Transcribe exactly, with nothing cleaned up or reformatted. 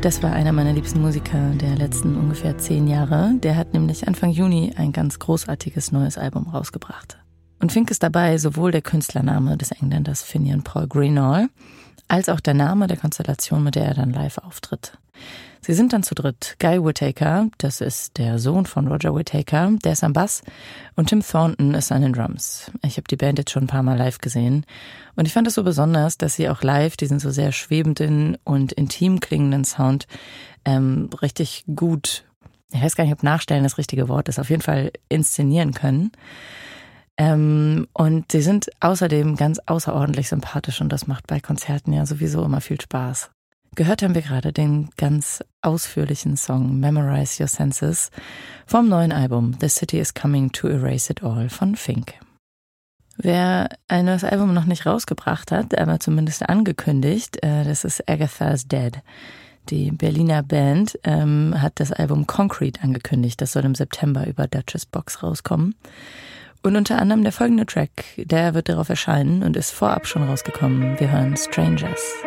Das war einer meiner liebsten Musiker der letzten ungefähr zehn Jahre. Der hat nämlich Anfang Juni ein ganz großartiges neues Album rausgebracht. Und Fink ist dabei sowohl der Künstlername des Engländers Finian Paul Greenall, als auch der Name der Konstellation, mit der er dann live auftritt. Sie sind dann zu dritt. Guy Whittaker, das ist der Sohn von Roger Whittaker, der ist am Bass, und Tim Thornton ist an den Drums. Ich habe die Band jetzt schon ein paar Mal live gesehen und ich fand es so besonders, dass sie auch live diesen so sehr schwebenden und intim klingenden Sound ähm, richtig gut, ich weiß gar nicht, ob nachstellen das richtige Wort ist, auf jeden Fall inszenieren können. Ähm, und sie sind außerdem ganz außerordentlich sympathisch und das macht bei Konzerten ja sowieso immer viel Spaß. Gehört haben wir gerade den ganz ausführlichen Song Memorize Your Senses vom neuen Album The City is Coming to Erase It All von Fink. Wer ein neues Album noch nicht rausgebracht hat, aber zumindest angekündigt, äh, das ist Agatha's Dead. Die Berliner Band ähm, hat das Album Concrete angekündigt. Das soll im September über Duchess Box rauskommen. Und unter anderem der folgende Track, der wird darauf erscheinen und ist vorab schon rausgekommen. Wir hören Strangers.